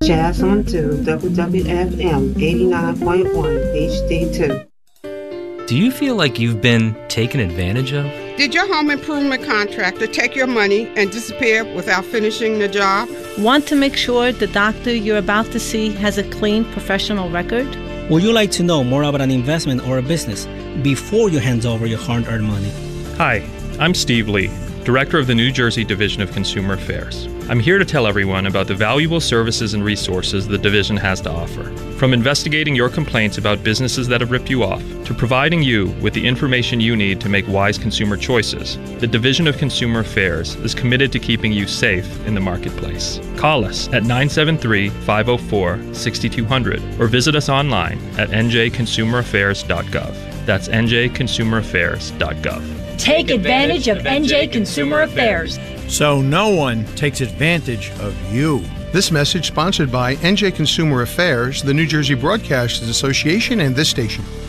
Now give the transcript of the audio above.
Jazz on 2, WWFM 89.1 HD2. Do you feel like you've been taken advantage of? Did your home improvement contractor take your money and disappear without finishing the job? Want to make sure the doctor you're about to see has a clean professional record? Would you like to know more about an investment or a business before you hand over your hard-earned money? Hi, I'm Steve Lee, Director of the New Jersey Division of Consumer Affairs. I'm here to tell everyone about the valuable services and resources the division has to offer. From investigating your complaints about businesses that have ripped you off, to providing you with the information you need to make wise consumer choices, the Division of Consumer Affairs is committed to keeping you safe in the marketplace. Call us at 973-504-6200 or visit us online at njconsumeraffairs.gov. That's njconsumeraffairs.gov. Take advantage of NJ Consumer Affairs, so no one takes advantage of you. This message sponsored by NJ Consumer Affairs, the New Jersey Broadcasters Association, and this station.